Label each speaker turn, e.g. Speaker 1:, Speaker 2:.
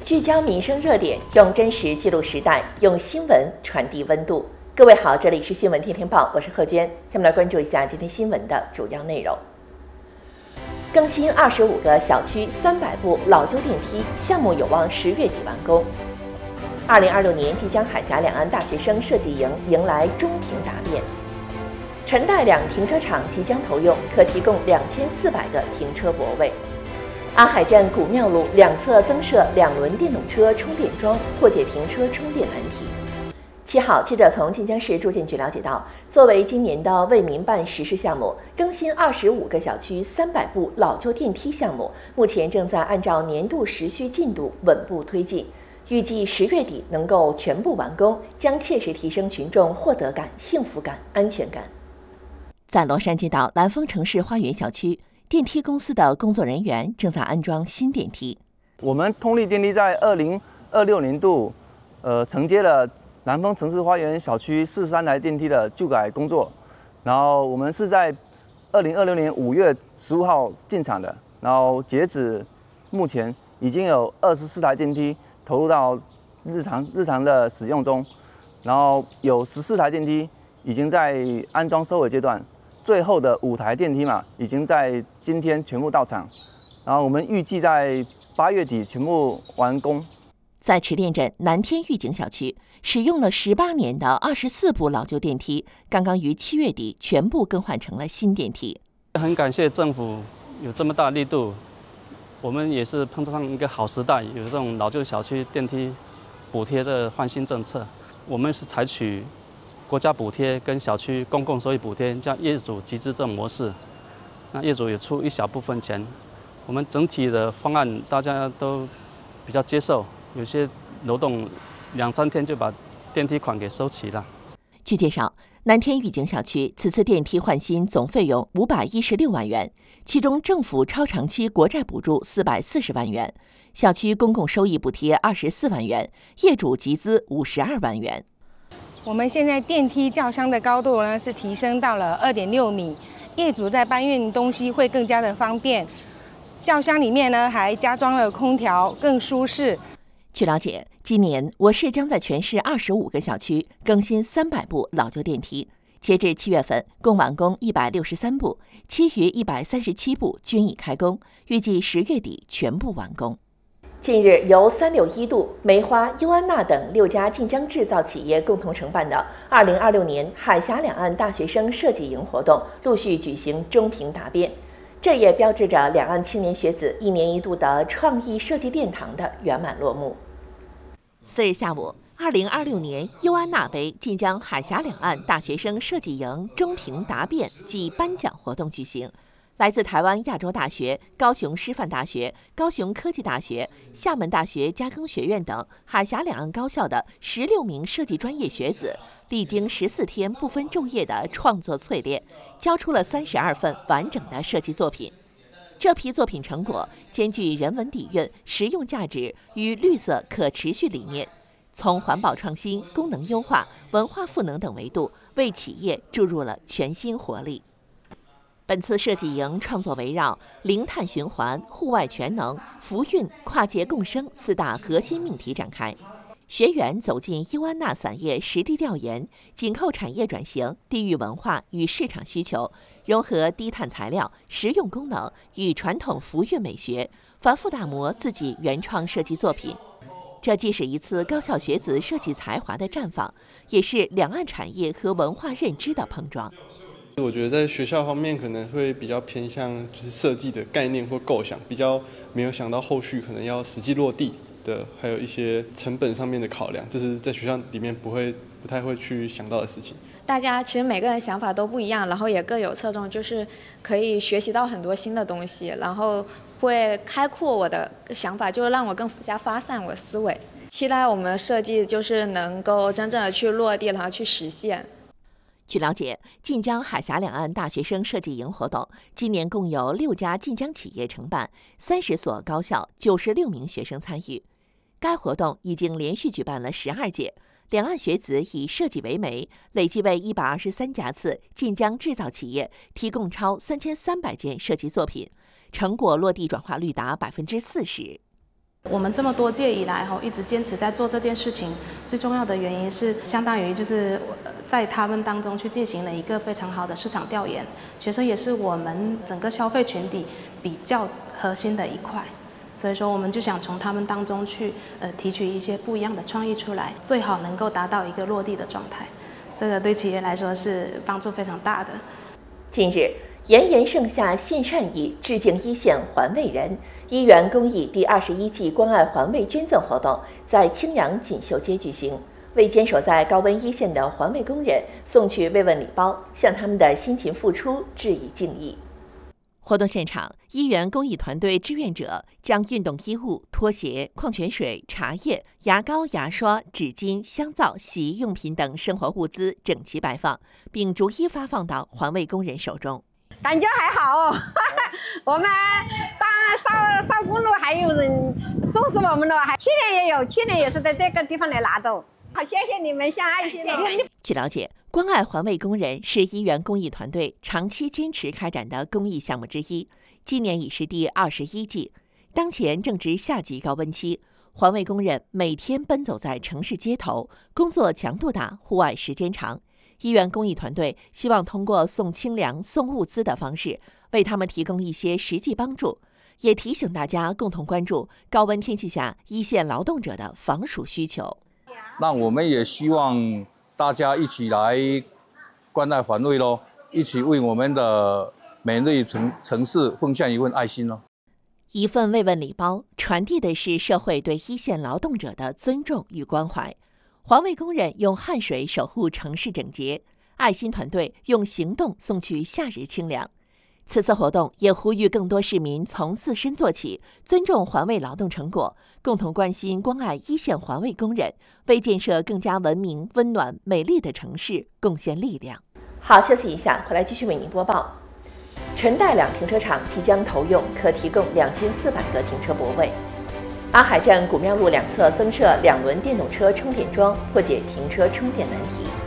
Speaker 1: 聚焦民生热点，用真实记录时代，用新闻传递温度。各位好，这里是新闻天天报，我是贺娟。下面来关注一下今天新闻的主要内容。更新25个小区300部老旧电梯，项目有望10月底完工。2026年即将海峡两岸大学生设计营迎来中评答辩。陈代两停车场即将投用，可提供2400个停车泊位。安海镇古庙路两侧增设2轮电动车充电桩，破解停车充电难题。7号，记者从晋江市住建局了解到，作为今年的为民办实施项目，更新25个小区300部老旧电梯项目，目前正在按照年度时需进度稳步推进，预计10月底能够全部完工，将切实提升群众获得感、幸福感、安全感。在洛杉矶岛蓝丰城市花园小区，电梯公司的工作人员正在安装新电梯。
Speaker 2: 我们通力电梯在2026年度，承接了南丰城市花园小区43台电梯的旧改工作，然后我们是在2026年5月15号进场的，然后截止目前已经有24台电梯投入到日常的使用中，然后有14台电梯已经在安装收尾阶段。最后的5台电梯已经在今天全部到场，然后我们预计在8月底全部完工。
Speaker 1: 在池店镇南天御景小区，使用了18年的24部老旧电梯，刚刚于7月底全部更换成了新电梯。
Speaker 3: 很感谢政府有这么大力度，我们也是碰上一个好时代，有这种老旧小区电梯补贴这换新政策，我们是采取国家补贴跟小区公共收益补贴，叫业主集资这种模式。那业主也出一小部分钱，我们整体的方案大家都比较接受，有些楼栋2-3天就把电梯款给收齐了。
Speaker 1: 据介绍，南天御景小区此次电梯换新总费用516万元，其中政府超长期国债补助440万元，小区公共收益补贴24万元，业主集资52万元。
Speaker 4: 我们现在电梯轿厢的高度呢是提升到了2.6米，业主在搬运东西会更加的方便。轿厢里面呢还加装了空调，更舒适。
Speaker 1: 据了解，今年我市将在全市25个小区更新300部老旧电梯，截至7月份共完工163部，其余137部均已开工，预计10月底全部完工。近日，由361度、梅花、优安娜等6家晋江制造企业共同承办的2026年海峡两岸大学生设计营活动陆续举行中评答辩，这也标志着两岸青年学子1年1度的创意设计殿堂的圆满落幕。4日下午，2026年优安娜杯晋江海峡两岸大学生设计营中评答辩暨颁奖活动举行。来自台湾亚洲大学、高雄师范大学、高雄科技大学、厦门大学加工学院等海峡两岸高校的16名设计专业学子，历经14天不分昼夜的创作淬炼，交出了32份完整的设计作品。这批作品成果兼具人文底蕴、实用价值与绿色可持续理念，从环保创新、功能优化、文化赋能等维度，为企业注入了全新活力。本次设计营创作围绕零碳循环、户外全能、福运、跨界共生4大核心命题展开。学员走进优安娜伞业实地调研，紧扣产业转型、地域文化与市场需求，融合低碳材料、实用功能与传统福运美学，反复打磨自己原创设计作品。这既是一次高校学子设计才华的绽放，也是两岸产业和文化认知的碰撞。
Speaker 5: 我觉得在学校方面可能会比较偏向就是设计的概念或构想，比较没有想到后续可能要实际落地的，还有一些成本上面的考量，这是在学校里面不太会去想到的事情。
Speaker 6: 大家其实每个人想法都不一样，然后也各有侧重，就是可以学习到很多新的东西，然后会开阔我的想法，就是让我更加发散我的思维。期待我们的设计就是能够真正的去落地，然后去实现。
Speaker 1: 据了解，晋江海峡两岸大学生设计营活动今年共有6家晋江企业承办，30所高校96名学生参与。该活动已经连续举办了12届，两岸学子以设计为媒，累计为123家次晋江制造企业提供超3300件设计作品，成果落地转化率达40%。
Speaker 7: 我们这么多届以来一直坚持在做这件事情，最重要的原因是相当于就是在他们当中去进行了一个非常好的市场调研，学生也是我们整个消费群体比较核心的一块，所以说我们就想从他们当中去提取一些不一样的创意出来，最好能够达到一个落地的状态，这个对企业来说是帮助非常大的。
Speaker 1: 近日，炎炎盛夏献善意，致敬一线环卫人。一元公益第21季关爱环卫捐赠活动在青阳锦绣街举行，为坚守在高温一线的环卫工人送去慰问礼包，向他们的辛勤付出致以敬意。活动现场，一元公益团队志愿者将运动衣物、拖鞋、矿泉水、茶叶、牙膏、牙刷、纸巾、香皂、洗衣用品等生活物资整齐摆放，并逐一发放到环卫工人手中。
Speaker 8: 感觉还好，我们当扫公路还有人重视我们了，去年也有，去年也是在这个地方来拿走。好，谢谢你们，像爱心的。
Speaker 1: 据了解，关爱环卫工人是一元公益团队长期坚持开展的公益项目之一，今年已是第21季。当前正值夏季高温期，环卫工人每天奔走在城市街头，工作强度大，户外时间长。一元公益团队希望通过送清凉、送物资的方式，为他们提供一些实际帮助，也提醒大家共同关注高温天气下一线劳动者的防暑需求。
Speaker 9: 那我们也希望大家一起来关爱环卫咯，一起为我们的美丽城市奉献一份爱心咯。
Speaker 1: 一份慰问礼包传递的是社会对一线劳动者的尊重与关怀。环卫工人用汗水守护城市整洁，爱心团队用行动送去夏日清凉。此次活动也呼吁更多市民从自身做起，尊重环卫劳动成果，共同关心关爱一线环卫工人，为建设更加文明、温暖、美丽的城市贡献力量。好，休息一下，回来继续为您播报。陈代两停车场即将投用，可提供2400个停车泊位。阿海站古庙路两侧增设2轮电动车充电桩，破解停车充电难题。